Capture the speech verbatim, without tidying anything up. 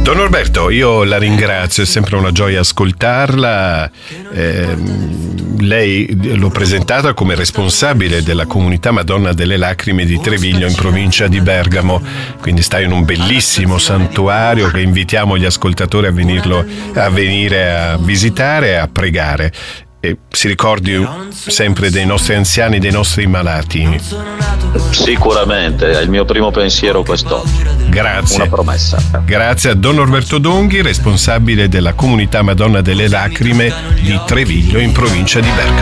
Don Norberto, io la ringrazio, è sempre una gioia ascoltarla. Eh, lei l'ho presentata come responsabile della comunità Madonna delle Lacrime di Treviglio in provincia di Bergamo, quindi sta in un bellissimo santuario che invitiamo gli ascoltatori a, venirlo, a venire a visitare e a pregare. E si ricordi sempre dei nostri anziani, dei nostri malati. Sicuramente, è il mio primo pensiero quest'oggi. Grazie. Una promessa. Grazie a Don Norberto Donghi, responsabile della comunità Madonna delle Lacrime di Treviglio in provincia di Bergamo.